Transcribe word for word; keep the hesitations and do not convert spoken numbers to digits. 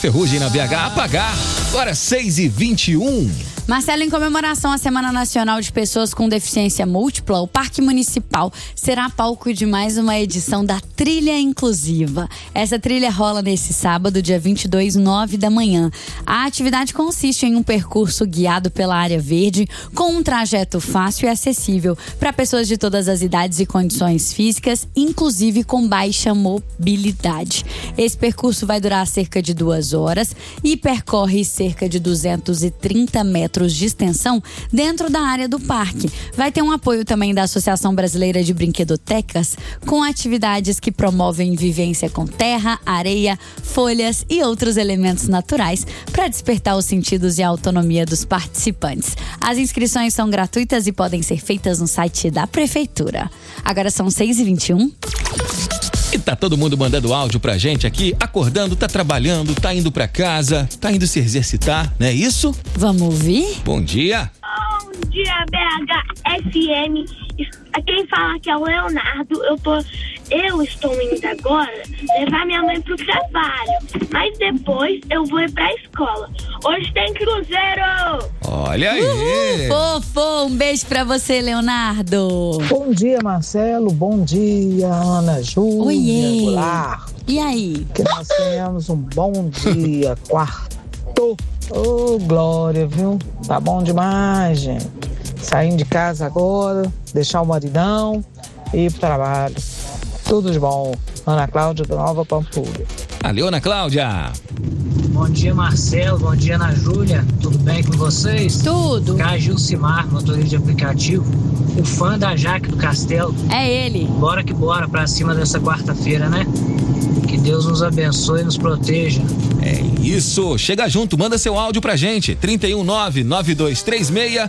Ferrugem na B H, apagar. Agora seis e vinte e um. Marcelo, em comemoração à Semana Nacional de Pessoas com Deficiência Múltipla, o Parque Municipal será palco de mais uma edição da Trilha Inclusiva. Essa trilha rola nesse sábado, dia vinte e dois, nove da manhã. A atividade consiste em um percurso guiado pela área verde, com um trajeto fácil e acessível para pessoas de todas as idades e condições físicas, inclusive com baixa mobilidade. Esse percurso vai durar cerca de duas horas e percorre cerca de duzentos e trinta metros de extensão dentro da área do parque. Vai ter um apoio também da Associação Brasileira de Brinquedotecas, com atividades que promovem vivência com terra, areia, folhas e outros elementos naturais para despertar os sentidos e a autonomia dos participantes. As inscrições são gratuitas e podem ser feitas no site da Prefeitura. Agora são seis e vinte e um. E tá todo mundo mandando áudio pra gente aqui, acordando, tá trabalhando, tá indo pra casa, tá indo se exercitar, não é isso? Vamos ouvir? Bom dia. Bom dia, B H F M. Quem fala aqui é o Leonardo. Eu tô, eu estou indo agora levar minha mãe pro trabalho, mas depois eu vou ir pra escola. Hoje tem Cruzeiro! Olha aí! Uhul, fofo! Um beijo pra você, Leonardo! Bom dia, Marcelo. Bom dia, Ana Júlia. Oiê! Olá! E aí? Que nós tenhamos um bom dia, quarto. Ô, oh, glória, viu? Tá bom demais, gente. Saindo de casa agora, deixar o maridão e ir pro trabalho. Tudo de bom. Ana Cláudia, da Nova Pampulha. Valeu, Ana Cláudia! Bom dia, Marcelo. Bom dia, Ana Júlia. Tudo bem com vocês? Tudo. Cá, Gilcimar, motorista de aplicativo. O fã da Jaque do Castelo. É ele. Bora que bora pra cima dessa quarta-feira, né? Que Deus nos abençoe e nos proteja. É isso. Chega junto, manda seu áudio pra gente. trinta e um, nove nove dois três seis,